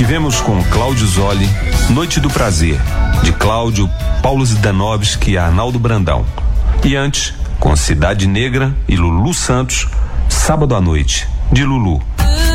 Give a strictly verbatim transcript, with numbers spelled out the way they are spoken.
Tivemos com Cláudio Zoli, Noite do Prazer, de Cláudio, Paulo Zdanovski e Arnaldo Brandão. E antes, com Cidade Negra e Lulu Santos, Sábado à Noite, de Lulu.